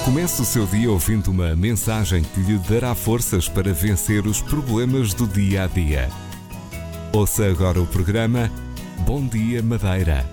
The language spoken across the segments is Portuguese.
Comece o seu dia ouvindo uma mensagem que lhe dará forças para vencer os problemas do dia a dia. Ouça agora o programa Bom Dia Madeira.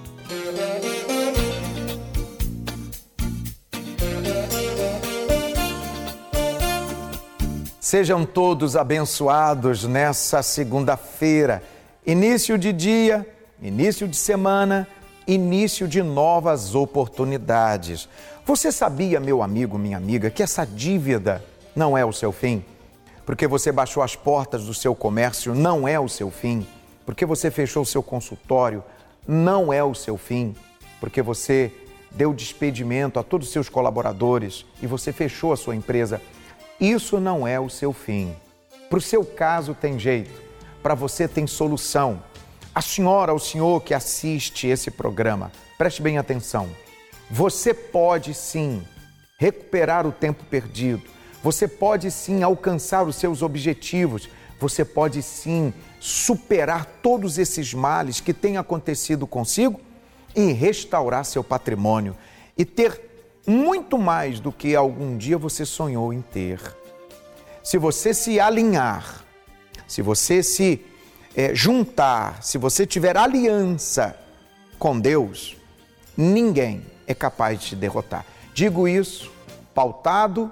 Sejam todos abençoados nessa segunda-feira, início de dia, início de semana, início de novas oportunidades. Você sabia, meu amigo, minha amiga, que essa dívida não é o seu fim? Porque você baixou as portas do seu comércio, não é o seu fim. Porque você fechou o seu consultório, não é o seu fim. Porque você deu despedimento a todos os seus colaboradores e você fechou a sua empresa. Isso não é o seu fim. Para o seu caso tem jeito, para você tem solução. A senhora, o senhor que assiste esse programa, preste bem atenção. Você pode sim recuperar o tempo perdido. Você pode sim alcançar os seus objetivos. Você pode sim superar todos esses males que têm acontecido consigo e restaurar seu patrimônio e ter muito mais do que algum dia você sonhou em ter. Se você se alinhar, se você se juntar, se você tiver aliança com Deus, ninguém é capaz de te derrotar. Digo isso pautado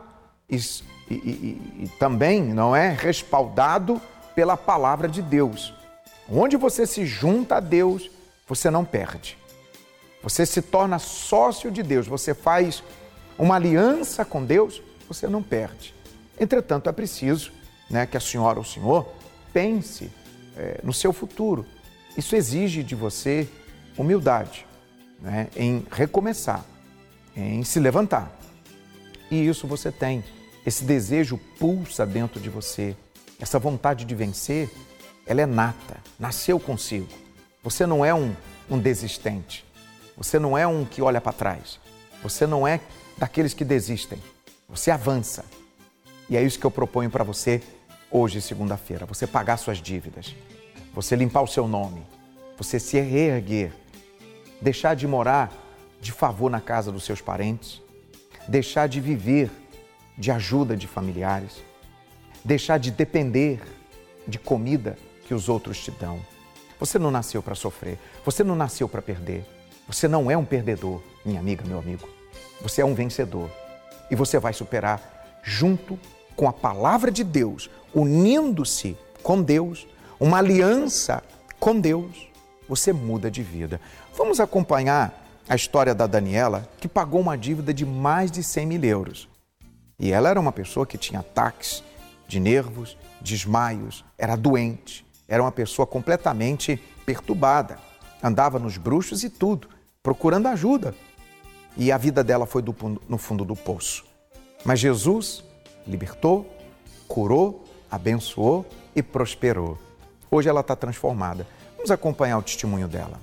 e também, não é, respaldado pela palavra de Deus. Onde você se junta a Deus, você não perde. Você se torna sócio de Deus, você faz uma aliança com Deus, você não perde. Entretanto, é preciso, né, que a senhora ou o senhor pense no seu futuro. Isso exige de você humildade, né, em recomeçar, em se levantar. E isso você tem. Esse desejo pulsa dentro de você. Essa vontade de vencer, ela é nata, nasceu consigo. Você não é um desistente. Você não é um que olha para trás. Você não é daqueles que desistem. Você avança. E é isso que eu proponho para você hoje, segunda-feira. Você pagar suas dívidas. Você limpar o seu nome. Você se reerguer. Deixar de morar de favor na casa dos seus parentes. Deixar de viver de ajuda de familiares. Deixar de depender de comida que os outros te dão. Você não nasceu para sofrer. Você não nasceu para perder. Você não é um perdedor, minha amiga, meu amigo. Você é um vencedor. E você vai superar junto com a palavra de Deus, unindo-se com Deus, uma aliança com Deus, você muda de vida. Vamos acompanhar a história da Daniela, que pagou uma dívida de mais de 100 mil euros. E ela era uma pessoa que tinha ataques de nervos, desmaios, era doente, era uma pessoa completamente perturbada, andava nos bruxos e tudo, procurando ajuda. E a vida dela foi no fundo do poço. Mas Jesus libertou, curou, abençoou e prosperou. Hoje ela está transformada. Vamos acompanhar o testemunho dela.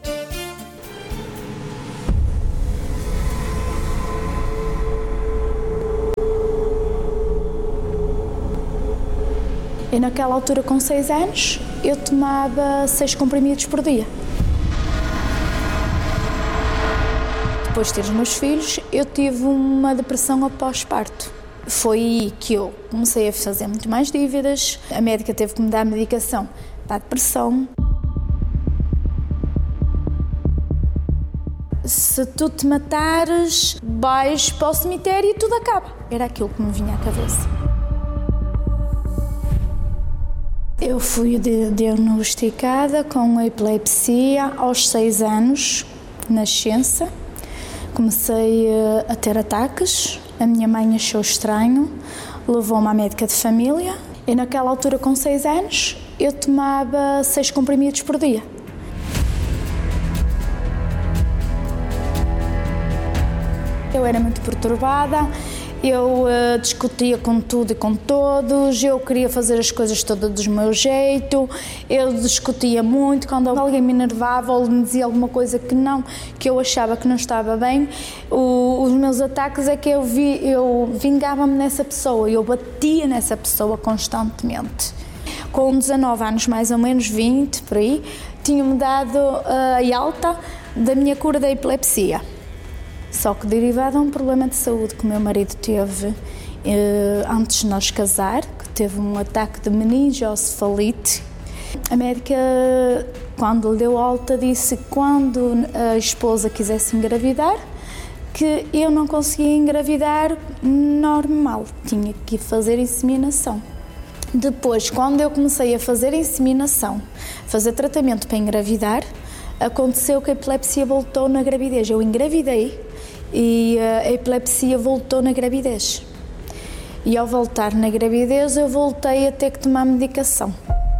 E naquela altura, com 6 anos, eu tomava 6 comprimidos por dia. Depois de ter os meus filhos, eu tive uma depressão após parto. Foi aí que eu comecei a fazer muito mais dívidas. A médica teve que me dar medicação para a depressão. Se tu te matares, vais para o cemitério e tudo acaba. Era aquilo que me vinha à cabeça. Eu fui diagnosticada com epilepsia aos 6 anos, nascença. Comecei a ter ataques, a minha mãe achou estranho, levou-me à médica de família e naquela altura, com 6 anos, eu tomava 6 comprimidos por dia. Eu era muito perturbada, eu discutia com tudo e com todos, eu queria fazer as coisas todas do meu jeito, eu discutia muito. Quando alguém me enervava ou me dizia alguma coisa que eu achava que não estava bem, os meus ataques é que eu vingava-me nessa pessoa, eu batia nessa pessoa constantemente. Com 19 anos, mais ou menos, 20, por aí, tinham-me dado a alta da minha cura da epilepsia. Só que derivado a um problema de saúde que o meu marido teve antes de nós casar, que teve um ataque de meningocefalite, a médica, quando lhe deu alta, disse que quando a esposa quisesse engravidar, que eu não conseguia engravidar normal, tinha que fazer inseminação. Depois, quando eu comecei a fazer inseminação, fazer tratamento para engravidar, aconteceu que a epilepsia voltou na gravidez. Eu engravidei e a epilepsia voltou na gravidez. E ao voltar na gravidez, eu voltei a ter que tomar medicação.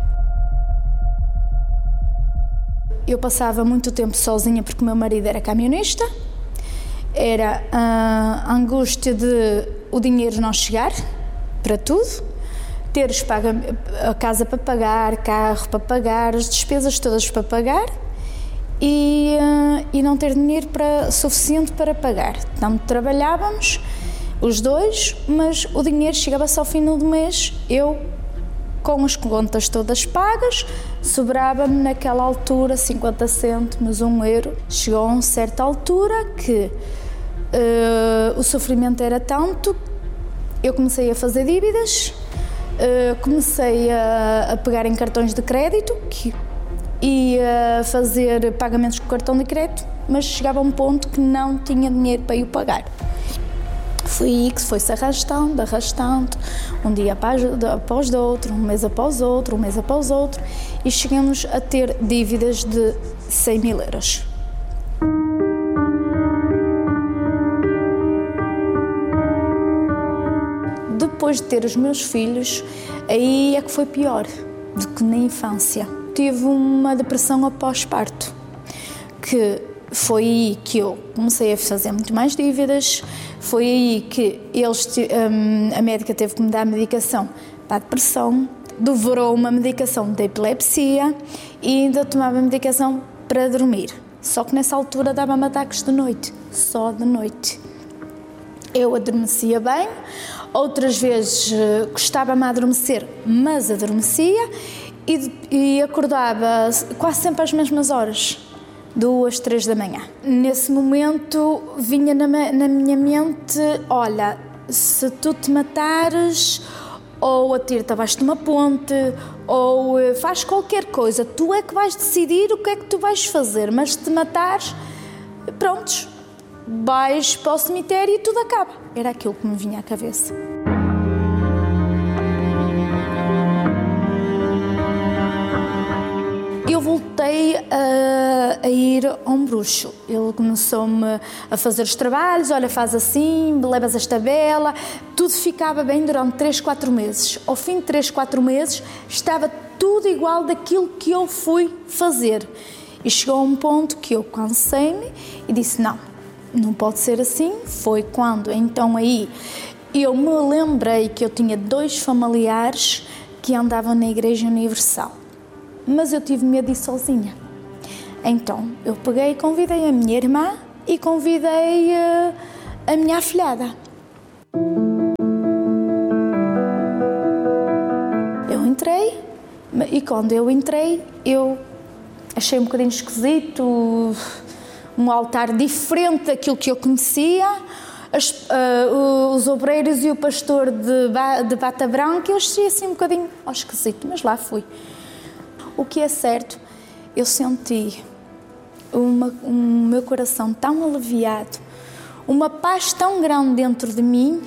Eu passava muito tempo sozinha porque o meu marido era camionista. Era a angústia de o dinheiro não chegar para tudo, ter a casa para pagar, carro para pagar, as despesas todas para pagar e não ter dinheiro suficiente para pagar. Então trabalhávamos os dois, mas o dinheiro chegava só ao final do mês. Eu, com as contas todas pagas, sobrava-me naquela altura 50 cêntimos, 1 euro. Chegou a uma certa altura que o sofrimento era tanto, eu comecei a fazer dívidas, comecei a pegar em cartões de crédito e a fazer pagamentos com cartão de crédito, mas chegava a um ponto que não tinha dinheiro para o pagar. Foi aí que foi-se arrastando, um dia após outro, um mês após outro, e chegamos a ter dívidas de 100 mil euros. Depois de ter os meus filhos, aí é que foi pior do que na infância. Tive uma depressão após-parto, que foi aí que eu comecei a fazer muito mais dívidas, foi aí que a médica teve que me dar medicação para a depressão, devorou uma medicação de epilepsia e ainda tomava medicação para dormir. Só que nessa altura dava-me ataques de noite, só de noite. Eu adormecia bem, outras vezes custava-me a adormecer, mas adormecia e acordava quase sempre às mesmas horas, 2, 3 da manhã. Nesse momento vinha na minha mente, olha, se tu te matares, ou atira-te abaixo de uma ponte, ou faz qualquer coisa, tu é que vais decidir o que é que tu vais fazer, mas se te matares, prontos, vais para o cemitério e tudo acaba. Era aquilo que me vinha à cabeça. Eu voltei a ir a um bruxo. Ele começou-me a fazer os trabalhos, olha, faz assim, levas esta vela, tudo ficava bem durante 3, 4 meses. Ao fim de 3, 4 meses, estava tudo igual daquilo que eu fui fazer. E chegou a um ponto que eu cansei-me e disse, não pode ser assim. Foi quando, então aí, eu me lembrei que eu tinha 2 familiares que andavam na Igreja Universal. Mas eu tive medo de ir sozinha. Então, eu peguei e convidei a minha irmã e convidei a minha afilhada. Eu entrei e quando eu entrei, eu achei um bocadinho esquisito, um altar diferente daquilo que eu conhecia. Os obreiros e o pastor de bata branca, eu achei assim um bocadinho esquisito, mas lá fui. O que é certo, eu senti o meu coração tão aliviado, uma paz tão grande dentro de mim.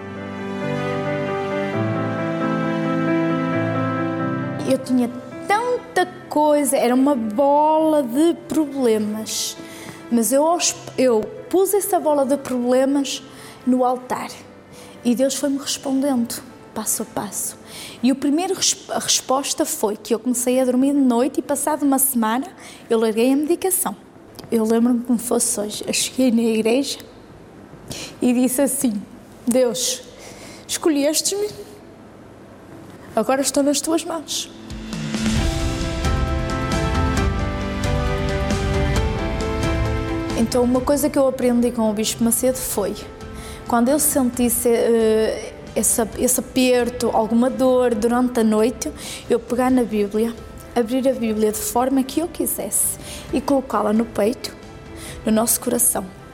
Eu tinha tanta coisa, era uma bola de problemas, mas eu pus essa bola de problemas no altar e Deus foi-me respondendo passo a passo. E a resposta foi que eu comecei a dormir de noite e passado uma semana eu larguei a medicação. Eu lembro-me como fosse hoje. Eu cheguei na igreja e disse assim, Deus, escolheste-me, agora estou nas tuas mãos. Então uma coisa que eu aprendi com o Bispo Macedo foi, quando eu sentisse esse aperto, alguma dor durante a noite, eu pegar na Bíblia, abrir a Bíblia de forma que eu quisesse e colocá-la no peito, no nosso coração, ou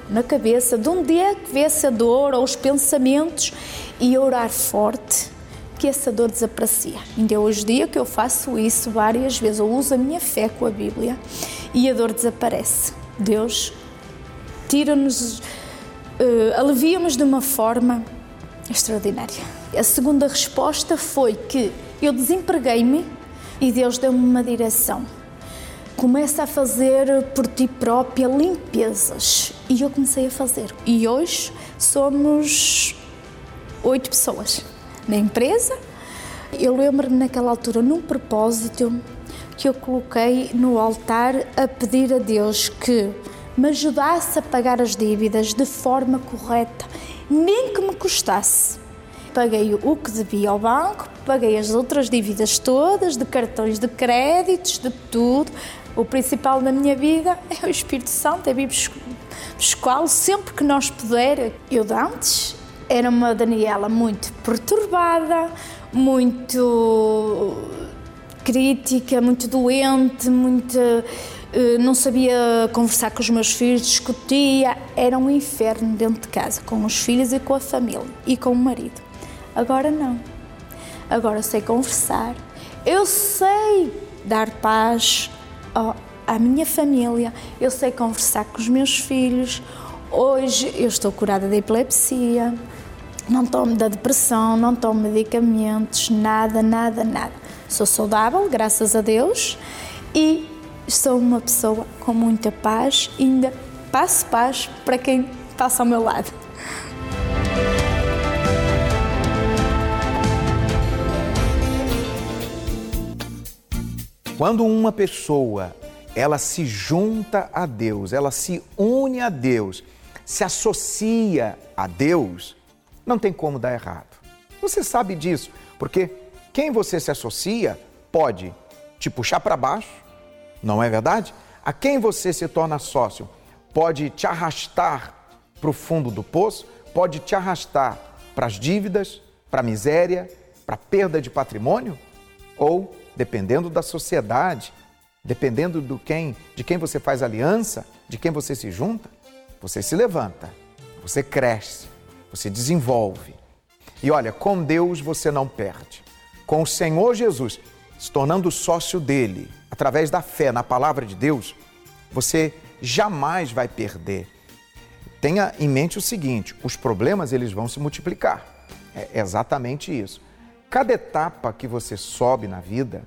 na cabeça, de um dia que vê essa dor ou os pensamentos e orar forte, que essa dor desaparecia. Ainda é hoje dia que eu faço isso várias vezes, eu uso a minha fé com a Bíblia e a dor desaparece. Deus tira-nos, alivia-nos de uma forma extraordinária. A segunda resposta foi que eu desempreguei-me e Deus deu-me uma direção. Começa a fazer por ti própria limpezas. E eu comecei a fazer. E hoje somos 8 pessoas na empresa. Eu lembro-me naquela altura, num propósito que eu coloquei no altar a pedir a Deus que me ajudasse a pagar as dívidas de forma correta, nem que me custasse. Paguei o que devia ao banco, paguei as outras dívidas todas, de cartões de créditos, de tudo. O principal da minha vida é o Espírito Santo, é buscá-lo sempre que nós puder. Eu de antes era uma Daniela muito perturbada, muito crítica, muito doente, não sabia conversar com os meus filhos, discutia. Era um inferno dentro de casa, com os filhos e com a família e com o marido. Agora não. Agora sei conversar. Eu sei dar paz à minha família. Eu sei conversar com os meus filhos. Hoje eu estou curada da epilepsia. Não tomo da depressão, não tomo medicamentos, nada. Sou saudável, graças a Deus, e sou uma pessoa com muita paz e ainda passo paz para quem passa ao meu lado. Quando uma pessoa, ela se junta a Deus, ela se une a Deus, se associa a Deus, não tem como dar errado. Você sabe disso, porque quem você se associa pode te puxar para baixo, não é verdade? A quem você se torna sócio pode te arrastar para o fundo do poço, pode te arrastar para as dívidas, para a miséria, para a perda de patrimônio, ou, dependendo da sociedade, dependendo de quem você faz aliança, de quem você se junta, você se levanta, você cresce, você desenvolve. E olha, com Deus você não perde. Com o Senhor Jesus, se tornando sócio dele, através da fé na palavra de Deus, você jamais vai perder. Tenha em mente o seguinte, os problemas eles vão se multiplicar. É exatamente isso. Cada etapa que você sobe na vida,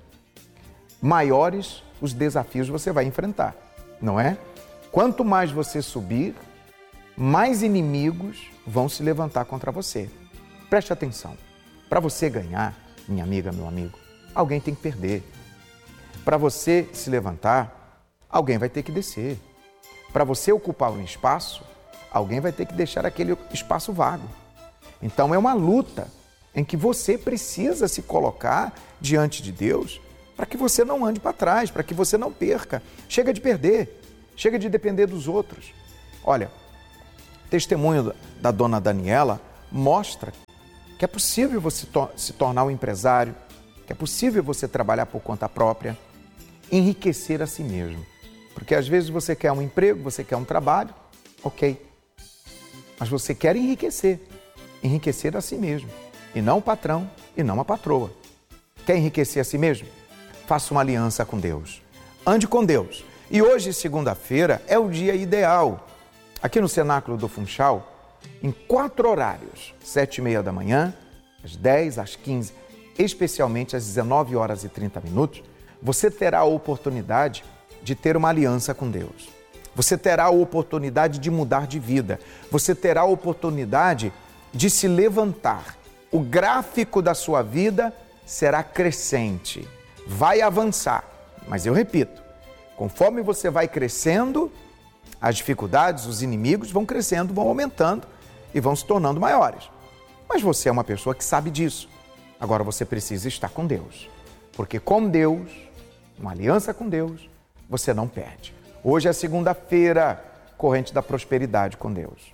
maiores os desafios você vai enfrentar, não é? Quanto mais você subir, mais inimigos vão se levantar contra você. Preste atenção. Para você ganhar, minha amiga, meu amigo, alguém tem que perder. Para você se levantar, alguém vai ter que descer. Para você ocupar um espaço, alguém vai ter que deixar aquele espaço vago. Então é uma luta em que você precisa se colocar diante de Deus para que você não ande para trás, para que você não perca. Chega de perder, chega de depender dos outros. Olha, o testemunho da dona Daniela mostra que é possível você se tornar um empresário, que é possível você trabalhar por conta própria, enriquecer a si mesmo. Porque às vezes você quer um emprego, você quer um trabalho, ok. Mas você quer enriquecer a si mesmo. E não o patrão e não a patroa. Quer enriquecer a si mesmo? Faça uma aliança com Deus. Ande com Deus. E hoje, segunda-feira, é o dia ideal. Aqui no Cenáculo do Funchal, em 4 horários, 7h30 da manhã, às 10, às 15, especialmente às 19h30, você terá a oportunidade de ter uma aliança com Deus. Você terá a oportunidade de mudar de vida. Você terá a oportunidade de se levantar. O gráfico da sua vida será crescente, vai avançar. Mas eu repito, conforme você vai crescendo, as dificuldades, os inimigos vão crescendo, vão aumentando e vão se tornando maiores. Mas você é uma pessoa que sabe disso. Agora você precisa estar com Deus. Porque com Deus, uma aliança com Deus, você não perde. Hoje é segunda-feira, corrente da prosperidade com Deus.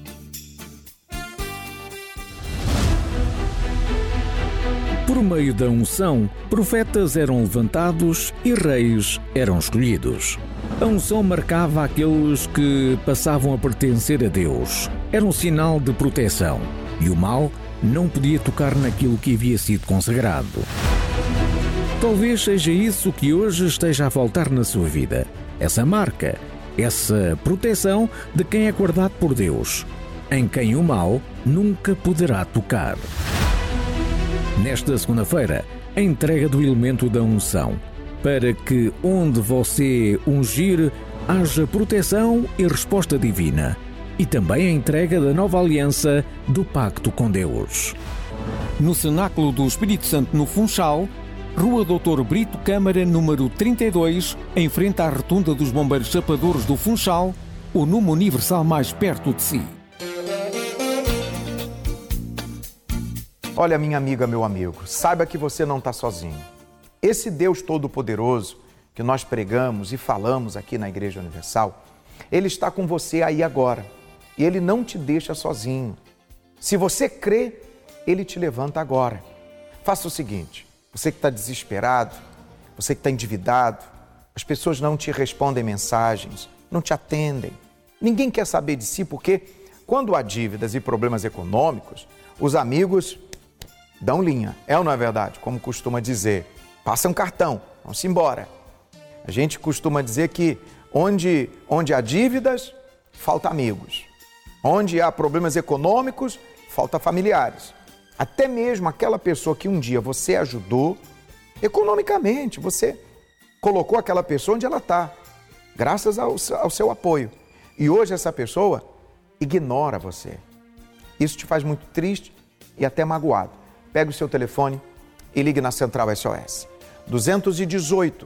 Por meio da unção, profetas eram levantados e reis eram escolhidos. A unção marcava aqueles que passavam a pertencer a Deus. Era um sinal de proteção e o mal não podia tocar naquilo que havia sido consagrado. Talvez seja isso que hoje esteja a faltar na sua vida. Essa marca, essa proteção de quem é guardado por Deus, em quem o mal nunca poderá tocar. Nesta segunda-feira, a entrega do elemento da unção, para que onde você ungir haja proteção e resposta divina. E também a entrega da nova aliança do pacto com Deus. No Cenáculo do Espírito Santo no Funchal, Rua Doutor Brito Câmara, número 32, em frente à Rotunda dos Bombeiros Chapadores do Funchal, o número universal mais perto de si. Olha, minha amiga, meu amigo, saiba que você não está sozinho. Esse Deus Todo-Poderoso que nós pregamos e falamos aqui na Igreja Universal, Ele está com você aí agora. E Ele não te deixa sozinho. Se você crê, Ele te levanta agora. Faça o seguinte, você que está desesperado, você que está endividado, as pessoas não te respondem mensagens, não te atendem. Ninguém quer saber de si porque quando há dívidas e problemas econômicos, os amigos dão linha. É ou não é verdade? Como costuma dizer, passa um cartão, vamos embora. A gente costuma dizer que onde há dívidas, falta amigos. Onde há problemas econômicos, falta familiares. Até mesmo aquela pessoa que um dia você ajudou, economicamente, você colocou aquela pessoa onde ela está, graças ao seu apoio. E hoje essa pessoa ignora você. Isso te faz muito triste e até magoado. Pegue o seu telefone e ligue na Central SOS. 218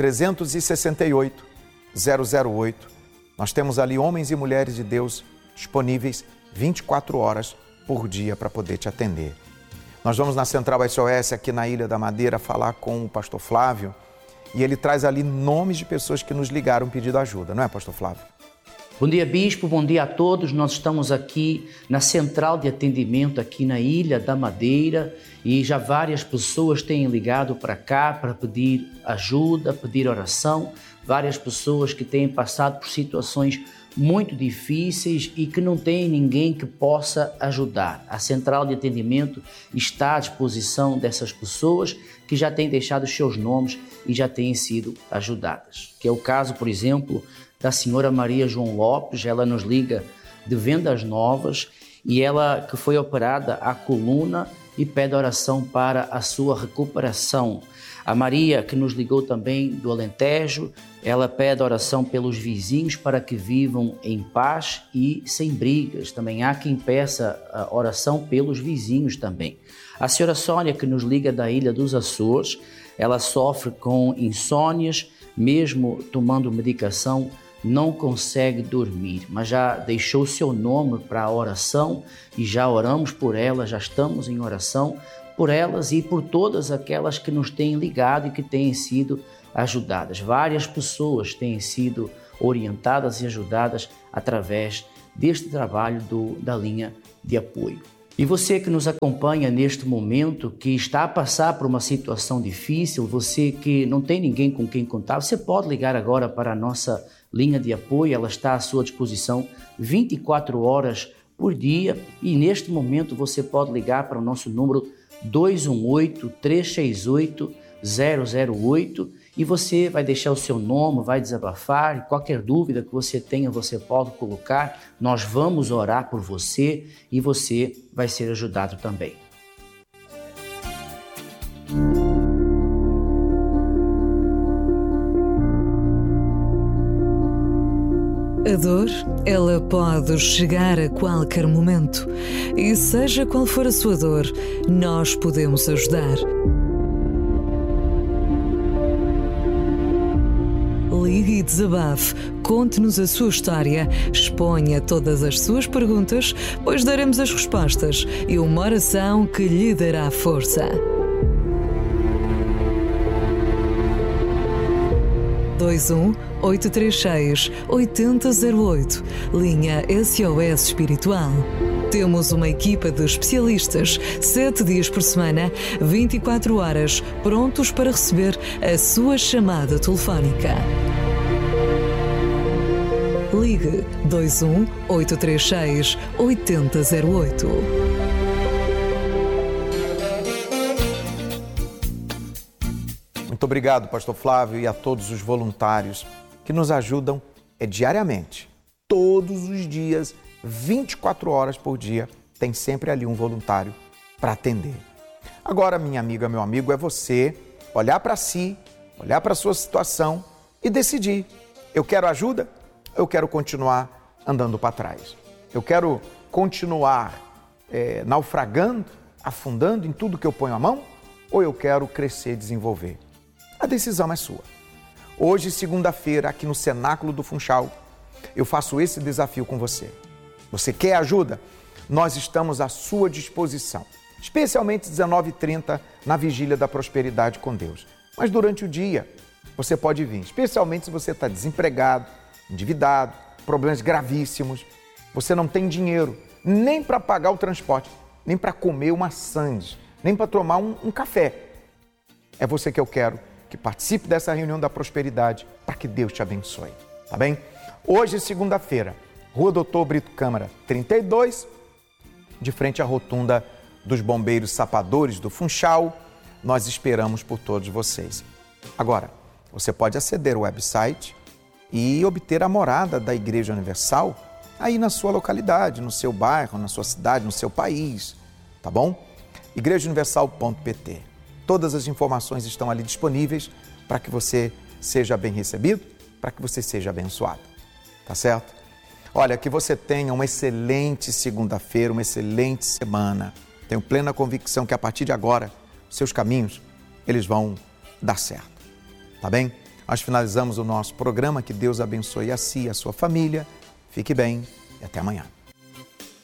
368 008. Nós temos ali homens e mulheres de Deus disponíveis 24 horas por dia para poder te atender. Nós vamos na Central SOS aqui na Ilha da Madeira falar com o pastor Flávio e ele traz ali nomes de pessoas que nos ligaram pedindo ajuda, não é, pastor Flávio? Bom dia, bispo, bom dia a todos. Nós estamos aqui na Central de Atendimento aqui na Ilha da Madeira e já várias pessoas têm ligado para cá para pedir ajuda, pedir oração. Várias pessoas que têm passado por situações muito difíceis e que não tem ninguém que possa ajudar. A Central de Atendimento está à disposição dessas pessoas que já têm deixado os seus nomes e já têm sido ajudadas. Que é o caso, por exemplo, da senhora Maria João Lopes. Ela nos liga de Vendas Novas e ela que foi operada à coluna e pede oração para a sua recuperação. A Maria, que nos ligou também do Alentejo, ela pede oração pelos vizinhos para que vivam em paz e sem brigas. Também há quem peça a oração pelos vizinhos também. A senhora Sônia, que nos liga da Ilha dos Açores, ela sofre com insônias, mesmo tomando medicação, não consegue dormir, mas já deixou o seu nome para a oração e já oramos por ela, já estamos em oração por elas e por todas aquelas que nos têm ligado e que têm sido ajudadas. Várias pessoas têm sido orientadas e ajudadas através deste trabalho da linha de apoio. E você que nos acompanha neste momento, que está a passar por uma situação difícil, você que não tem ninguém com quem contar, você pode ligar agora para a nossa linha de apoio, ela está à sua disposição 24 horas por dia e neste momento você pode ligar para o nosso número 218-368-008 e você vai deixar o seu nome, vai desabafar e qualquer dúvida que você tenha você pode colocar, nós vamos orar por você e você vai ser ajudado também. A dor, ela pode chegar a qualquer momento e seja qual for a sua dor, nós podemos ajudar. Ligue e desabafe, conte-nos a sua história, exponha todas as suas perguntas, pois daremos as respostas e uma oração que lhe dará força. 21-836-8008, linha SOS Espiritual. Temos uma equipa de especialistas, 7 dias por semana, 24 horas, prontos para receber a sua chamada telefónica. Ligue 21 836 8008. Muito obrigado, pastor Flávio, e a todos os voluntários que nos ajudam diariamente. Todos os dias, 24 horas por dia, tem sempre ali um voluntário para atender. Agora, minha amiga, meu amigo, é você olhar para si, olhar para a sua situação e decidir. Eu quero ajuda? Eu quero continuar andando para trás. Eu quero continuar naufragando, afundando em tudo que eu ponho a mão? Ou eu quero crescer e desenvolver? A decisão é sua. Hoje, segunda-feira, aqui no Cenáculo do Funchal, eu faço esse desafio com você. Você quer ajuda? Nós estamos à sua disposição, especialmente 19h30 na Vigília da Prosperidade com Deus. Mas durante o dia, você pode vir, especialmente se você está desempregado, endividado, problemas gravíssimos, você não tem dinheiro nem para pagar o transporte, nem para comer uma sandes, nem para tomar um café. É você que eu quero que participe dessa reunião da prosperidade para que Deus te abençoe, tá bem? Hoje, segunda-feira, Rua Doutor Brito Câmara, 32, de frente à rotunda dos Bombeiros Sapadores do Funchal. Nós esperamos por todos vocês. Agora, você pode aceder ao website e obter a morada da Igreja Universal aí na sua localidade, no seu bairro, na sua cidade, no seu país, tá bom? igrejauniversal.pt. Todas as informações estão ali disponíveis para que você seja bem recebido, para que você seja abençoado, tá certo? Olha, que você tenha uma excelente segunda-feira, uma excelente semana. Tenho plena convicção que a partir de agora, seus caminhos, eles vão dar certo, tá bem? Nós finalizamos o nosso programa. Que Deus abençoe a si e a sua família. Fique bem e até amanhã.